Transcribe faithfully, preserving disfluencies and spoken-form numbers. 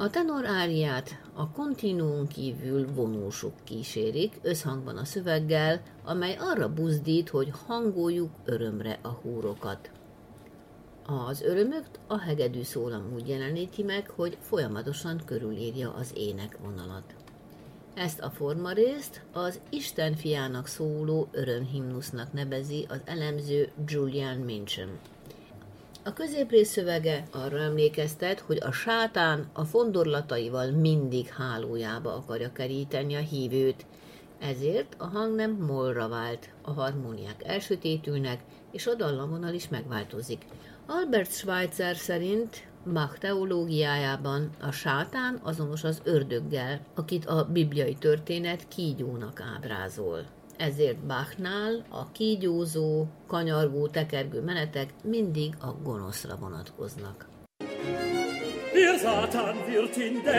A tenor áriát a kontinuum kívül vonósok kísérik, összhangban a szöveggel, amely arra buzdít, hogy hangoljuk örömre a húrokat. Az örömöt a hegedű szólam úgy jeleníti meg, hogy folyamatosan körülírja az énekvonalat. Ezt a formarészt az Isten fiának szóló örömhimnusznak nevezi az elemző Julian Mincham. A középrész szövege arra emlékeztet, hogy a sátán a fondorlataival mindig hálójába akarja keríteni a hívőt, ezért a hangnem mollra vált, a harmóniák elsötétülnek, és a dallamvonal is megváltozik. Albert Schweitzer szerint Bach teológiájában a sátán azonos az ördöggel, akit a bibliai történet kígyónak ábrázol. Ezért Bachnál a kígyózó, kanyargó, tekergő menetek mindig a gonoszra vonatkoznak. Der Satan wird in